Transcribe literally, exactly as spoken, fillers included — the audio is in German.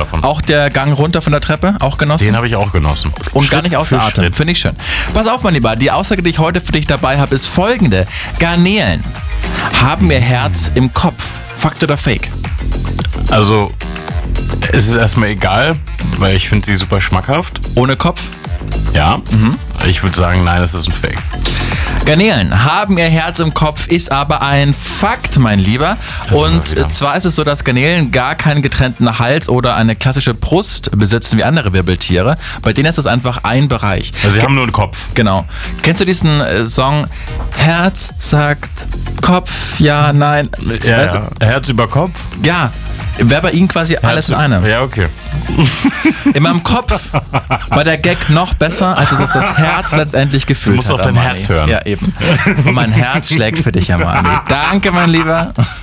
davon. Auch der Gang runter von der Treppe, auch genossen? Den habe ich auch genossen. Und Schritt gar nicht außer für Atem. Schritt. Finde ich schön. Pass auf, mein Lieber, die Aussage, die ich heute für dich dabei habe, ist folgende. Garnelen haben ihr Herz im Kopf. Fakt oder Fake? Also, es ist erstmal egal, weil ich finde sie super schmackhaft. Ohne Kopf? Ja. Mhm. Ich würde sagen, nein, das ist ein Fake. Garnelen haben ihr Herz im Kopf, ist aber ein Fakt, mein Lieber. Und ja. zwar ist es so, dass Garnelen gar keinen getrennten Hals oder eine klassische Brust besitzen wie andere Wirbeltiere. Bei denen ist es einfach ein Bereich. Also sie haben nur einen Kopf. Genau. Kennst du diesen äh, Song Herz sagt Kopf, ja, nein? Ja, Weißt ja. Herz über Kopf? du? Ja. Wäre bei ihnen quasi alles in einem. Ja, okay. In meinem Kopf war der Gag noch besser, als es das Herz letztendlich gefühlt Du musst hat. auf dein Armani. Herz hören. Ja, eben. Und mein Herz schlägt für dich, Armani. Danke, mein Lieber.